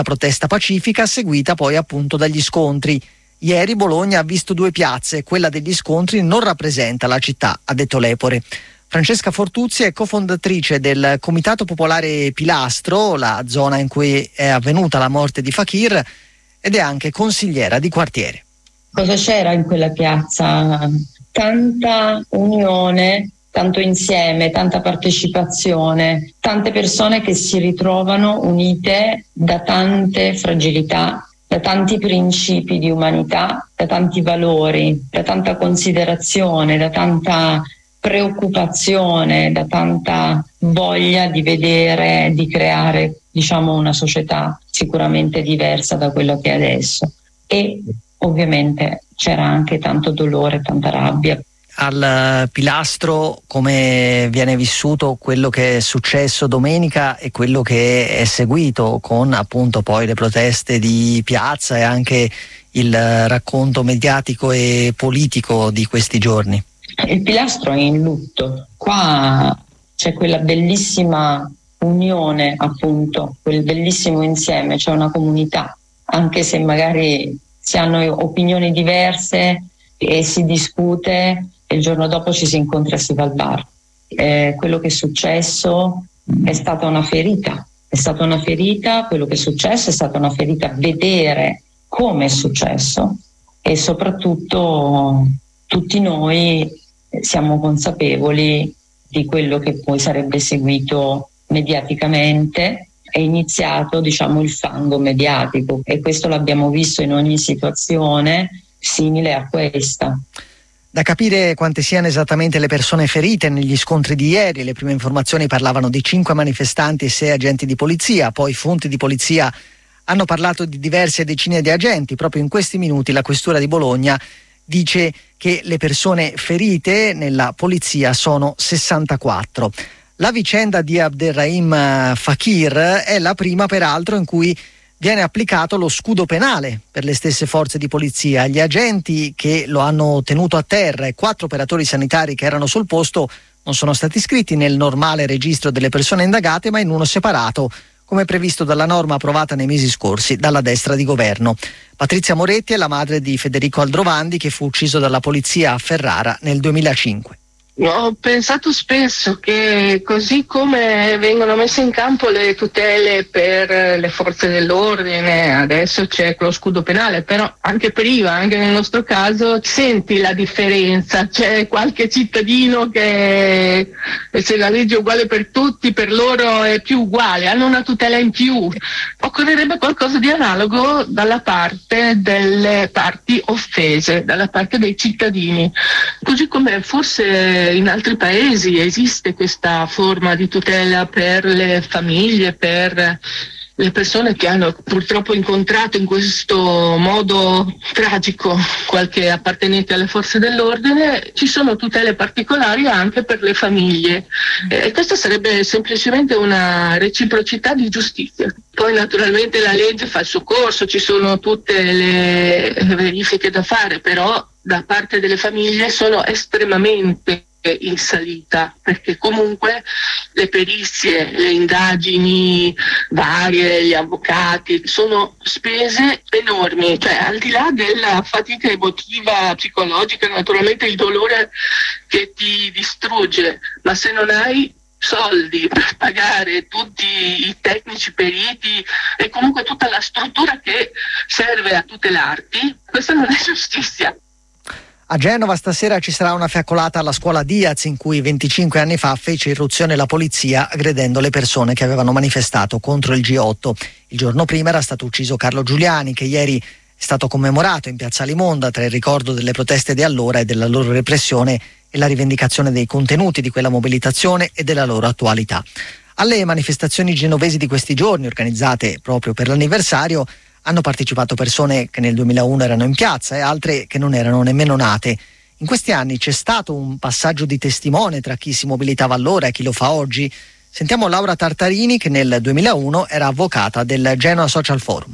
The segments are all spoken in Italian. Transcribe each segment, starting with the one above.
protesta pacifica seguita poi appunto dagli scontri. Ieri Bologna ha visto due piazze, quella degli scontri non rappresenta la città, ha detto Lepore. Francesca Fortuzzi è cofondatrice del Comitato Popolare Pilastro, la zona in cui è avvenuta la morte di Fakir, ed è anche consigliera di quartiere. Cosa c'era in quella piazza? Tanta unione, tanto insieme, tanta partecipazione, tante persone che si ritrovano unite da tante fragilità, da tanti principi di umanità, da tanti valori, da tanta considerazione, da tanta preoccupazione, da tanta voglia di vedere, di creare, una società sicuramente diversa da quello che è adesso. E ovviamente c'era anche tanto dolore, tanta rabbia. Al Pilastro come viene vissuto quello che è successo domenica e quello che è seguito con appunto poi le proteste di piazza e anche il racconto mediatico e politico di questi giorni? Il Pilastro è in lutto. Qua c'è quella bellissima unione, appunto, quel bellissimo insieme, c'è una comunità, anche se magari si hanno opinioni diverse e si discute, e il giorno dopo ci si incontra e si va al bar. Quello che è successo è stata una ferita, quello che è successo è stata una ferita, vedere come è successo, e soprattutto tutti noi siamo consapevoli di quello che poi sarebbe seguito mediaticamente. È iniziato, il fango mediatico, e questo l'abbiamo visto in ogni situazione simile a questa. Da capire quante siano esattamente le persone ferite negli scontri di ieri. Le prime informazioni parlavano di 5 manifestanti e 6 agenti di polizia, poi fonti di polizia hanno parlato di diverse decine di agenti. Proprio in questi minuti la questura di Bologna dice che le persone ferite nella polizia sono 64. La vicenda di Abderrahim Fakir è la prima, peraltro, in cui viene applicato lo scudo penale per le stesse forze di polizia. Gli agenti che lo hanno tenuto a terra e 4 operatori sanitari che erano sul posto non sono stati iscritti nel normale registro delle persone indagate, ma in uno separato, come previsto dalla norma approvata nei mesi scorsi dalla destra di governo. Patrizia Moretti è la madre di Federico Aldrovandi, che fu ucciso dalla polizia a Ferrara nel 2005. Ho pensato spesso che così come vengono messe in campo le tutele per le forze dell'ordine, adesso c'è lo scudo penale, però anche prima, anche nel nostro caso, senti la differenza. C'è qualche cittadino che, se la legge è uguale per tutti, per loro è più uguale, hanno una tutela in più. Occorrerebbe qualcosa di analogo dalla parte delle parti offese, dalla parte dei cittadini, così come forse in altri paesi esiste questa forma di tutela per le famiglie, per le persone che hanno purtroppo incontrato in questo modo tragico qualche appartenente alle forze dell'ordine. Ci sono tutele particolari anche per le famiglie, e questa sarebbe semplicemente una reciprocità di giustizia. Poi naturalmente la legge fa il suo corso, ci sono tutte le verifiche da fare, però da parte delle famiglie sono estremamente in salita, perché comunque le perizie, le indagini varie, gli avvocati sono spese enormi, cioè al di là della fatica emotiva, psicologica, naturalmente il dolore che ti distrugge, ma se non hai soldi per pagare tutti i tecnici periti e comunque tutta la struttura che serve a tutelarti, questa non è giustizia. A Genova stasera ci sarà una fiaccolata alla scuola Diaz, in cui 25 anni fa fece irruzione la polizia aggredendo le persone che avevano manifestato contro il G8. Il giorno prima era stato ucciso Carlo Giuliani, che ieri è stato commemorato in piazza Limonda tra il ricordo delle proteste di allora e della loro repressione e la rivendicazione dei contenuti di quella mobilitazione e della loro attualità. Alle manifestazioni genovesi di questi giorni, organizzate proprio per l'anniversario, hanno partecipato persone che nel 2001 erano in piazza e altre che non erano nemmeno nate. In questi anni c'è stato un passaggio di testimone tra chi si mobilitava allora e chi lo fa oggi. Sentiamo Laura Tartarini, che nel 2001 era avvocata del Genoa Social Forum.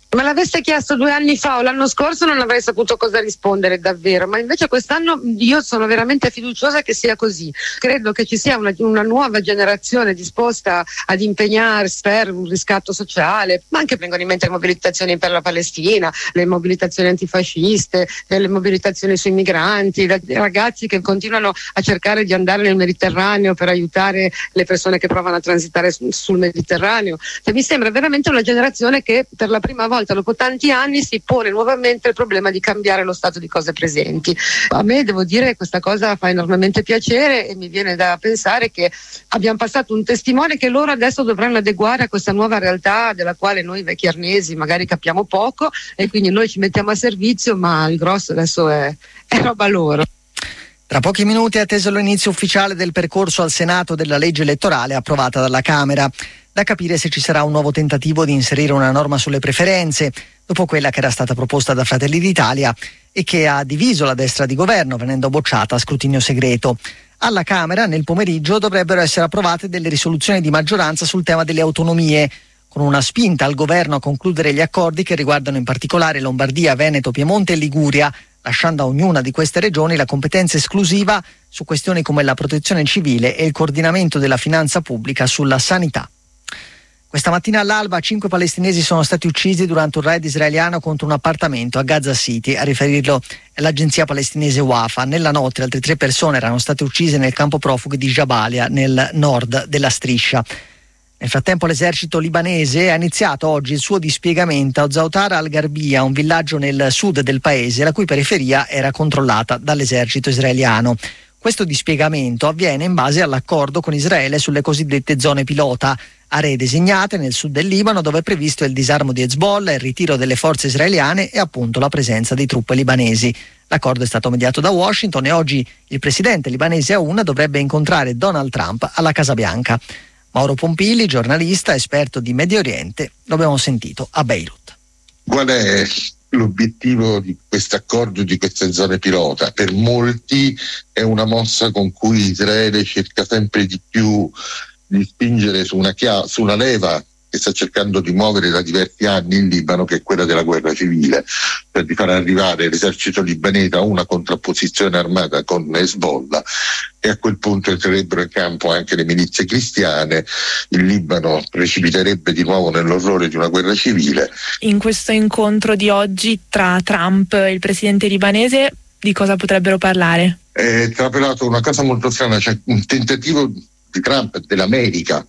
Me l'aveste chiesto 2 anni fa o l'anno scorso non avrei saputo cosa rispondere davvero, ma invece quest'anno io sono veramente fiduciosa che sia così. Credo che ci sia una nuova generazione disposta ad impegnarsi per un riscatto sociale, ma anche vengono in mente le mobilitazioni per la Palestina, le mobilitazioni antifasciste, le mobilitazioni sui migranti, ragazzi che continuano a cercare di andare nel Mediterraneo per aiutare le persone che provano a transitare sul Mediterraneo. Cioè, mi sembra veramente una generazione che per la prima volta dopo tanti anni si pone nuovamente il problema di cambiare lo stato di cose presenti. A me, devo dire, questa cosa fa enormemente piacere e mi viene da pensare che abbiamo passato un testimone che loro adesso dovranno adeguare a questa nuova realtà della quale noi vecchi arnesi magari capiamo poco, e quindi noi ci mettiamo a servizio, ma il grosso adesso è roba loro. Tra pochi minuti è atteso l'inizio ufficiale del percorso al Senato della legge elettorale approvata dalla Camera. Da capire se ci sarà un nuovo tentativo di inserire una norma sulle preferenze, dopo quella che era stata proposta da Fratelli d'Italia e che ha diviso la destra di governo, venendo bocciata a scrutinio segreto. Alla Camera, nel pomeriggio, dovrebbero essere approvate delle risoluzioni di maggioranza sul tema delle autonomie, con una spinta al governo a concludere gli accordi che riguardano in particolare Lombardia, Veneto, Piemonte e Liguria, lasciando a ognuna di queste regioni la competenza esclusiva su questioni come la protezione civile e il coordinamento della finanza pubblica sulla sanità. Questa mattina all'alba 5 palestinesi sono stati uccisi durante un raid israeliano contro un appartamento a Gaza City, a riferirlo l'agenzia palestinese Wafa. Nella notte altre 3 persone erano state uccise nel campo profughi di Jabalia, nel nord della striscia. Nel frattempo l'esercito libanese ha iniziato oggi il suo dispiegamento a Zawtar al-Gharbia, un villaggio nel sud del paese, la cui periferia era controllata dall'esercito israeliano. Questo dispiegamento avviene in base all'accordo con Israele sulle cosiddette zone pilota, aree designate nel sud del Libano dove è previsto il disarmo di Hezbollah, il ritiro delle forze israeliane e appunto la presenza di truppe libanesi. L'accordo è stato mediato da Washington e oggi il presidente libanese Aoun dovrebbe incontrare Donald Trump alla Casa Bianca. Mauro Pompili, giornalista, esperto di Medio Oriente, lo abbiamo sentito a Beirut. Qual è l'obiettivo di questo accordo, di queste zone pilota? Per molti è una mossa con cui Israele cerca sempre di più di spingere su una leva che sta cercando di muovere da diversi anni in Libano, che è quella della guerra civile, per di far arrivare l'esercito libanese a una contrapposizione armata con Hezbollah, e a quel punto entrerebbero in campo anche le milizie cristiane. Il Libano precipiterebbe di nuovo nell'orrore di una guerra civile. In questo incontro di oggi tra Trump e il presidente libanese, di cosa potrebbero parlare? È trapelato una cosa molto strana, c'è un tentativo di Trump, dell'America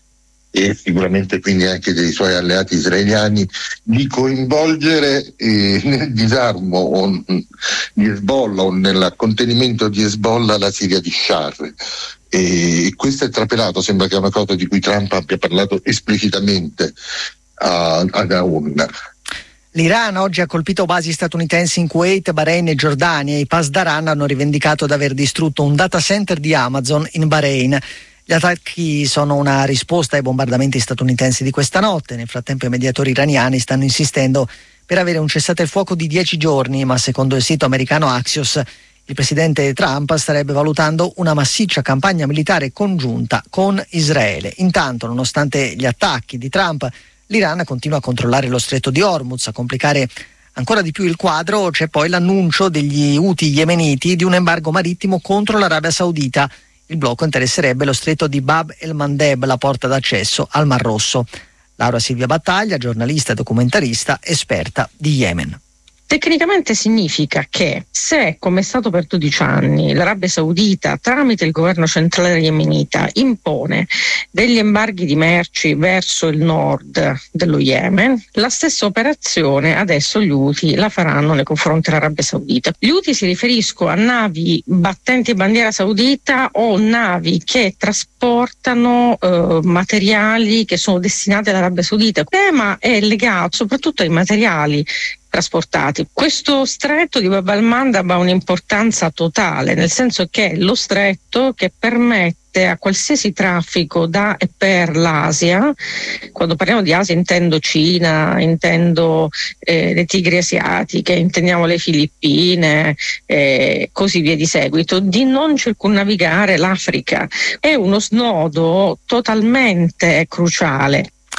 e sicuramente quindi anche dei suoi alleati israeliani, di coinvolgere nel disarmo o di Hezbollah o nel contenimento di Hezbollah la Siria di Shar. E questo è trapelato, sembra che è una cosa di cui Trump abbia parlato esplicitamente ad Aoun. L'Iran oggi ha colpito basi statunitensi in Kuwait, Bahrain e Giordania. I Pasdaran hanno rivendicato di aver distrutto un data center di Amazon in Bahrain. Gli attacchi sono una risposta ai bombardamenti statunitensi di questa notte. Nel frattempo i mediatori iraniani stanno insistendo per avere un cessate il fuoco di 10 giorni, ma secondo il sito americano Axios il presidente Trump starebbe valutando una massiccia campagna militare congiunta con Israele. Intanto, nonostante gli attacchi di Trump, l'Iran continua a controllare lo stretto di Hormuz. A complicare ancora di più il quadro c'è poi l'annuncio degli Houthi yemeniti di un embargo marittimo contro l'Arabia Saudita. Il blocco interesserebbe lo stretto di Bab el-Mandeb, la porta d'accesso al Mar Rosso. Laura Silvia Battaglia, giornalista e documentarista, esperta di Yemen. Tecnicamente significa che se, come è stato per 12 anni, l'Arabia Saudita tramite il governo centrale yemenita impone degli embarghi di merci verso il nord dello Yemen, la stessa operazione adesso gli Houthi la faranno nei confronti dell'Arabia Saudita. Gli Houthi si riferiscono a navi battenti bandiera saudita o navi che trasportano materiali che sono destinati all'Arabia Saudita. Il tema è legato soprattutto ai materiali trasportati. Questo stretto di Bab el-Mandeb ha un'importanza totale, nel senso che è lo stretto che permette a qualsiasi traffico da e per l'Asia, quando parliamo di Asia intendo Cina, intendo le tigri asiatiche, intendiamo le Filippine, così via di seguito, di non circumnavigare l'Africa. È uno snodo totalmente cruciale.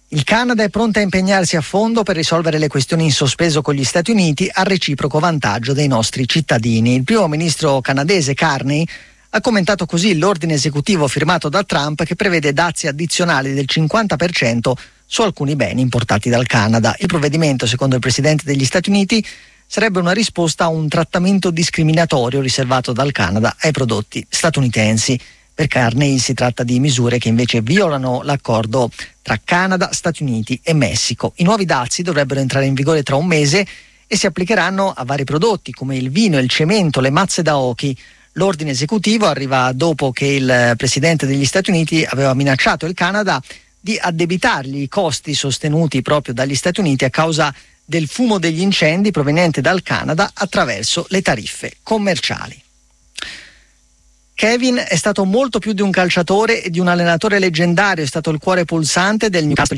Il Canada è pronto a impegnarsi a fondo per risolvere le questioni in sospeso con gli Stati Uniti a reciproco vantaggio dei nostri cittadini. Il primo ministro canadese Carney ha commentato così l'ordine esecutivo firmato da Trump che prevede dazi addizionali del 50% su alcuni beni importati dal Canada. Il provvedimento, secondo il presidente degli Stati Uniti, sarebbe una risposta a un trattamento discriminatorio riservato dal Canada ai prodotti statunitensi. Per Carney si tratta di misure che invece violano l'accordo tra Canada, Stati Uniti e Messico. I nuovi dazi dovrebbero entrare in vigore tra un mese e si applicheranno a vari prodotti come il vino, il cemento, le mazze da hockey. L'ordine esecutivo arriva dopo che il presidente degli Stati Uniti aveva minacciato il Canada di addebitargli i costi sostenuti proprio dagli Stati Uniti a causa del fumo degli incendi proveniente dal Canada attraverso le tariffe commerciali. Kevin è stato molto più di un calciatore e di un allenatore leggendario, è stato il cuore pulsante del Newcastle